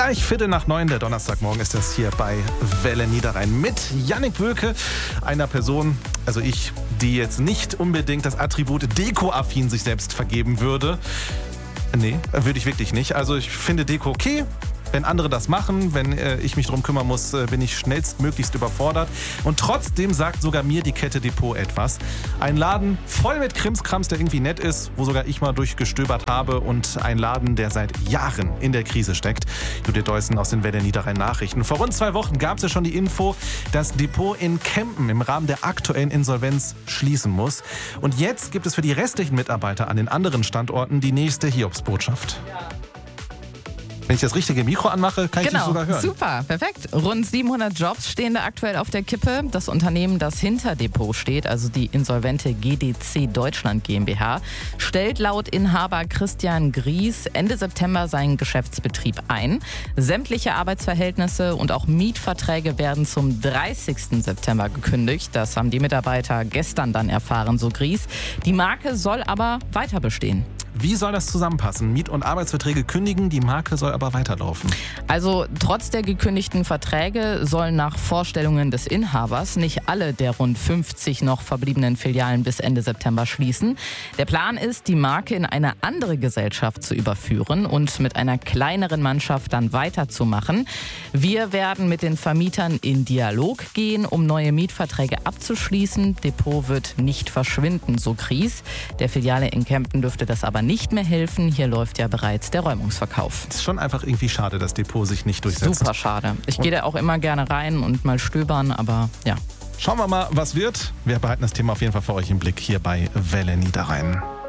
Gleich 8:45, der Donnerstagmorgen ist das hier bei Welle Niederrhein mit Yannick Böke, einer Person, also ich, die jetzt nicht unbedingt das Attribut Deko-affin sich selbst vergeben würde. Nee, würde ich wirklich nicht. Also ich finde Deko okay. Wenn andere das machen, wenn ich mich drum kümmern muss, bin ich schnellstmöglichst überfordert. Und trotzdem sagt sogar mir die Kette Depot etwas. Ein Laden voll mit Krimskrams, der irgendwie nett ist, wo sogar ich mal durchgestöbert habe. Und ein Laden, der seit Jahren in der Krise steckt. Judith Deussen aus den Welle Niederrhein Nachrichten. Vor rund 2 Wochen gab es ja schon die Info, dass Depot in Kempen im Rahmen der aktuellen Insolvenz schließen muss. Und jetzt gibt es für die restlichen Mitarbeiter an den anderen Standorten die nächste Hiobsbotschaft. Wenn ich das richtige Mikro anmache, kann ich dich sogar hören. Super, perfekt. Rund 700 Jobs stehen da aktuell auf der Kippe. Das Unternehmen, das hinter Depot steht, also die insolvente GDC Deutschland GmbH, stellt laut Inhaber Christian Gries Ende September seinen Geschäftsbetrieb ein. Sämtliche Arbeitsverhältnisse und auch Mietverträge werden zum 30. September gekündigt. Das haben die Mitarbeiter gestern dann erfahren, so Gries. Die Marke soll aber weiter bestehen. Wie soll das zusammenpassen? Miet- und Arbeitsverträge kündigen, die Marke soll aber weiterlaufen. Also trotz der gekündigten Verträge sollen nach Vorstellungen des Inhabers nicht alle der rund 50 noch verbliebenen Filialen bis Ende September schließen. Der Plan ist, die Marke in eine andere Gesellschaft zu überführen und mit einer kleineren Mannschaft dann weiterzumachen. Wir werden mit den Vermietern in Dialog gehen, um neue Mietverträge abzuschließen. Depot wird nicht verschwinden, so Gries. Der Filiale in Kempen dürfte das aber nicht mehr helfen. Hier läuft ja bereits der Räumungsverkauf. Es ist schon einfach irgendwie schade, dass Depot sich nicht durchsetzt. Super schade. Ich gehe da auch immer gerne rein und mal stöbern, aber ja. Schauen wir mal, was wird. Wir behalten das Thema auf jeden Fall für euch im Blick hier bei Welle Niederrhein.